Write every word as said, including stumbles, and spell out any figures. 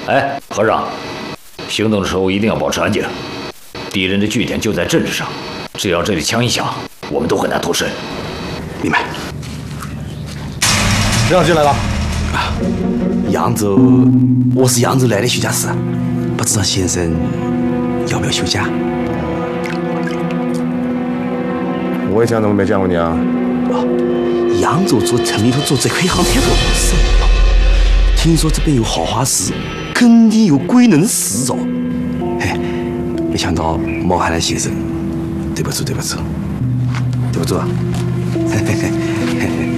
哎，和尚，行动的时候一定要保持安静。敌人的据点就在镇子上，只要这里枪一响，我们都很难脱身。 明白。 谁让进来了？ 啊，扬州，我是扬州来的徐家师，不知道先生要不要休假？ 我以前怎么没见过你啊？ 啊，扬州做城里头做这块行太多事，听说这边有好花石，肯定有鬼能事哦。嘿，没想到冒犯了先生，对不住，对不住，对不住啊！嘿嘿嘿。